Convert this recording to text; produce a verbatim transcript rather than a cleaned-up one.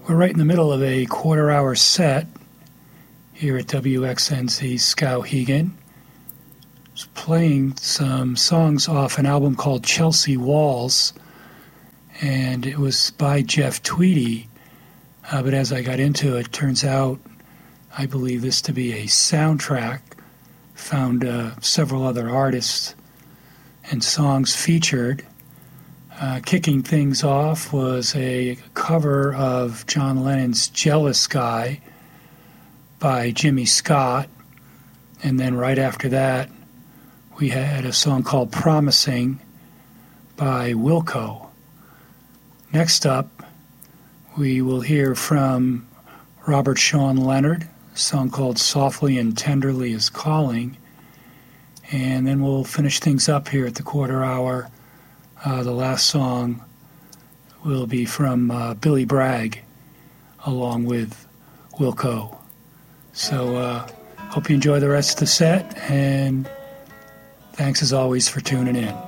We're right in the middle of a quarter-hour set here at W X N Z Skowhegan. I was playing some songs off an album called Chelsea Walls, and it was by Jeff Tweedy. Uh, but as I got into it, turns out I believe this to be a soundtrack. Found uh, several other artists and songs featured. Uh, kicking things off was a cover of John Lennon's Jealous Guy by Jimmy Scott. And then right after that, we had a song called Promising by Wilco. Next up, we will hear from Robert Sean Leonard, a song called Softly and Tenderly is Calling. And then we'll finish things up here at the quarter hour. Uh, the last song will be from uh, Billy Bragg, along with Wilco. So, uh, hope you enjoy the rest of the set, and thanks as always for tuning in.